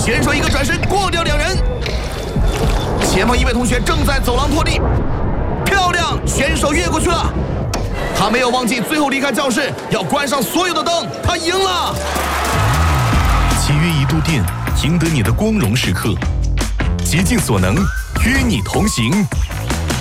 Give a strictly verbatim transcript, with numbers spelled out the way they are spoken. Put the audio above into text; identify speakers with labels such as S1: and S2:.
S1: 选手一个转身过掉两人，前方一位同学正在走廊拖地，漂亮，选手越过去了。他没有忘记最后离开教室要关上所有的灯，他赢了。
S2: 七约一度电，赢得你的光荣时刻，竭尽所能，与你同行。